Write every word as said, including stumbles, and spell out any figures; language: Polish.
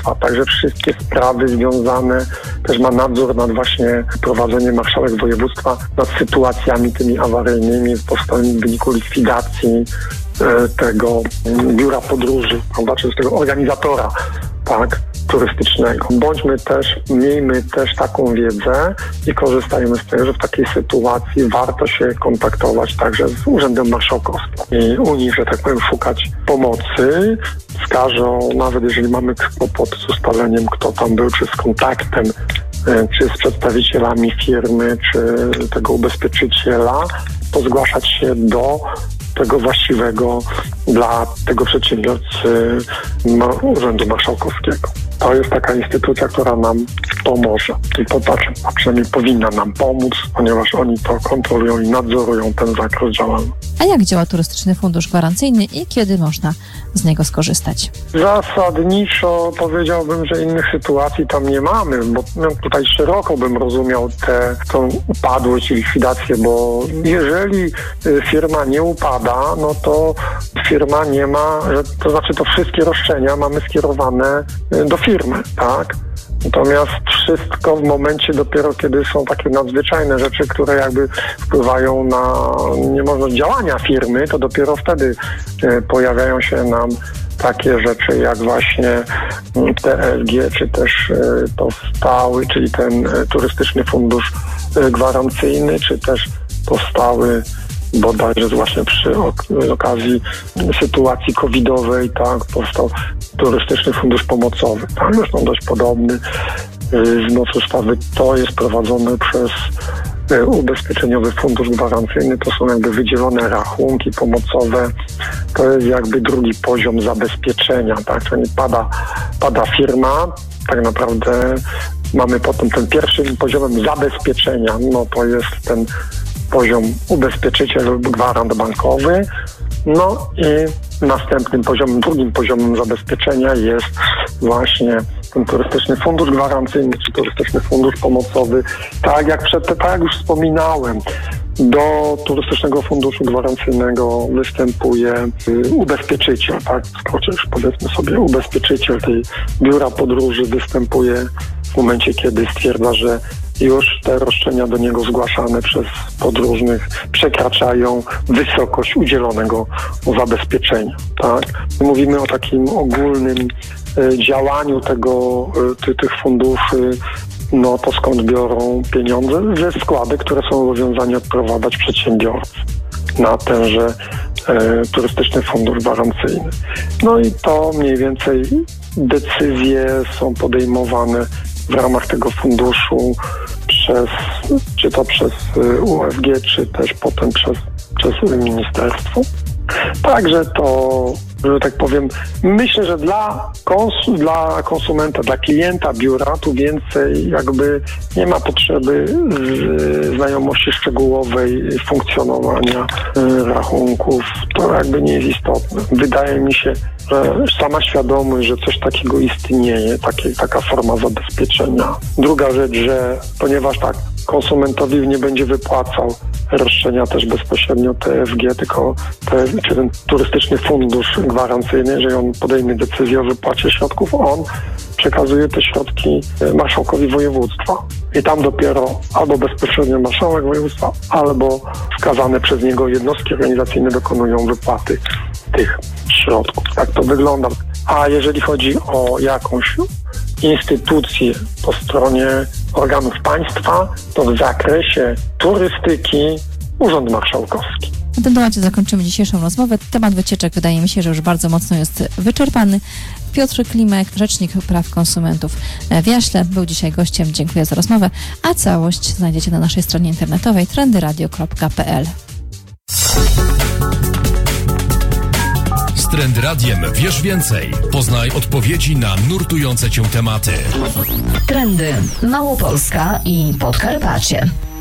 województwa. Także wszystkie sprawy związane, też ma nadzór nad właśnie prowadzeniem marszałek województwa nad sytuacjami tymi awaryjnymi powstałymi w wyniku likwidacji tego biura podróży, prawda, czy tego organizatora, tak, turystycznego. Bądźmy też, miejmy też taką wiedzę i korzystajmy z tego, że w takiej sytuacji warto się kontaktować także z Urzędem Marszałkowskim i u nich, że tak powiem, szukać pomocy. Wskażą, nawet jeżeli mamy kłopot z ustaleniem, kto tam był, czy z kontaktem, czy z przedstawicielami firmy, czy tego ubezpieczyciela, to zgłaszać się do tego właściwego dla tego przedsiębiorcy Urzędu Marszałkowskiego. To jest taka instytucja, która nam pomoże i popatrzę, a przynajmniej powinna nam pomóc, ponieważ oni to kontrolują i nadzorują ten zakres działalności. A jak działa Turystyczny Fundusz Gwarancyjny i kiedy można z niego skorzystać? Zasadniczo powiedziałbym, że innych sytuacji tam nie mamy, bo no, tutaj szeroko bym rozumiał tę tą upadłość i likwidację, bo jeżeli firma nie upada, no to firma nie ma, to znaczy to wszystkie roszczenia mamy skierowane do firmy, tak? Natomiast wszystko w momencie dopiero, kiedy są takie nadzwyczajne rzeczy, które jakby wpływają na niemożność działania firmy, to dopiero wtedy e, pojawiają się nam takie rzeczy jak właśnie T F G, czy też e, powstały, czyli ten e, Turystyczny Fundusz e, Gwarancyjny, czy też powstały bodajże właśnie przy ok- okazji sytuacji covidowej, tak, powstał Turystyczny Fundusz Pomocowy, tak, zresztą dość podobny z mocy ustawy. To jest prowadzone przez Ubezpieczeniowy Fundusz Gwarancyjny, to są jakby wydzielone rachunki pomocowe, to jest jakby drugi poziom zabezpieczenia, tak, czyli pada, pada firma, tak naprawdę mamy potem ten pierwszym poziomem zabezpieczenia, no to jest ten poziom ubezpieczyciel lub gwarant bankowy, no i następnym poziomem, drugim poziomem zabezpieczenia jest właśnie ten Turystyczny Fundusz Gwarancyjny czy Turystyczny Fundusz Pomocowy. Tak jak przed, tak jak już wspominałem, do Turystycznego Funduszu Gwarancyjnego występuje ubezpieczyciel, tak, skrócie już powiedzmy sobie, ubezpieczyciel tej biura podróży występuje w momencie, kiedy stwierdza, że już te roszczenia do niego zgłaszane przez podróżnych przekraczają wysokość udzielonego zabezpieczenia. Tak? Mówimy o takim ogólnym y, działaniu tego, y, ty, tych funduszy, no to skąd biorą pieniądze? Ze składek, które są obowiązani odprowadzać przedsiębiorcy na tenże y, Turystyczny Fundusz Gwarancyjny. No i to mniej więcej decyzje są podejmowane w ramach tego funduszu przez, czy to przez U F G, czy też potem przez, przez ministerstwo. Także to, że tak powiem, myślę, że dla, kons- dla konsumenta, dla klienta biura tu więcej jakby nie ma potrzeby z, znajomości szczegółowej funkcjonowania y, rachunków. To jakby nie jest istotne. Wydaje mi się, że sama świadomość, że coś takiego istnieje, takie, taka forma zabezpieczenia. Druga rzecz, że ponieważ tak, konsumentowi nie będzie wypłacał roszczenia też bezpośrednio T F G, tylko te, czy ten Turystyczny Fundusz Gwarancyjny, jeżeli on podejmie decyzję o wypłacie środków, on przekazuje te środki marszałkowi województwa. I tam dopiero albo bezpośrednio marszałek województwa, albo wskazane przez niego jednostki organizacyjne dokonują wypłaty tych środków. Tak to wygląda. A jeżeli chodzi o jakąś instytucję po stronie organów państwa, to w zakresie turystyki Urząd Marszałkowski. Na tym temacie zakończymy dzisiejszą rozmowę. Temat wycieczek wydaje mi się, że już bardzo mocno jest wyczerpany. Piotr Klimek, Rzecznik Praw Konsumentów w Jaśle, był dzisiaj gościem. Dziękuję za rozmowę, a całość znajdziecie na naszej stronie internetowej trendy radio kropka p l. Z Trend Radiem wiesz więcej. Poznaj odpowiedzi na nurtujące cię tematy. Trendy Małopolska i Podkarpacie.